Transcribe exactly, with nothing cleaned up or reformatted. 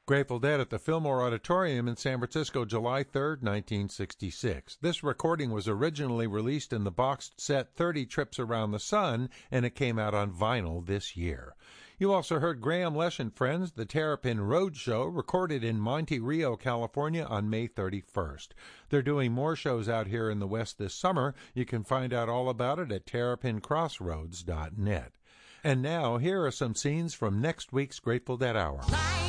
Grateful Dead at the Fillmore Auditorium in San Francisco, July third, nineteen sixty-six. This recording was originally released in the boxed set thirty Trips Around the Sun, and it came out on vinyl this year. You also heard Graham Lesh and Friends, the Terrapin Road Show, recorded in Monte Rio, California on May thirty-first. They're doing more shows out here in the West this summer. You can find out all about it at terrapin crossroads dot net. And now, here are some scenes from next week's Grateful Dead Hour.